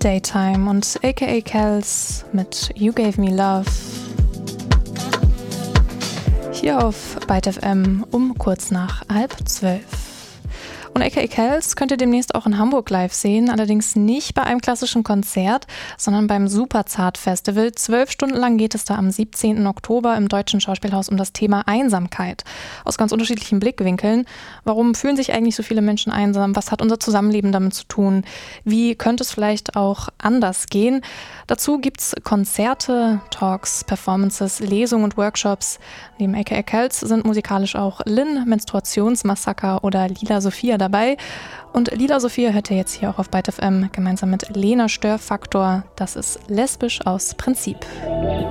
Daytime und aka Kels mit You Gave Me Love. Hier auf Byte FM um kurz nach 11:30. Und aka Kels könnt ihr demnächst auch in Hamburg live sehen, allerdings nicht bei einem klassischen Konzert, sondern beim Superzart Festival. 12 Stunden lang geht es da am 17. Oktober im Deutschen Schauspielhaus um das Thema Einsamkeit. Aus ganz unterschiedlichen Blickwinkeln. Warum fühlen sich eigentlich so viele Menschen einsam? Was hat unser Zusammenleben damit zu tun? Wie könnte es vielleicht auch anders gehen? Dazu gibt's Konzerte, Talks, Performances, Lesungen und Workshops. Neben aka Kels sind musikalisch auch Lynn, Menstruationsmassaker oder Lila Sophia dabei. Und Lila Sophia hört ihr jetzt hier auch auf Byte FM gemeinsam mit Lena Störfaktor. Das ist lesbisch aus Prinzip.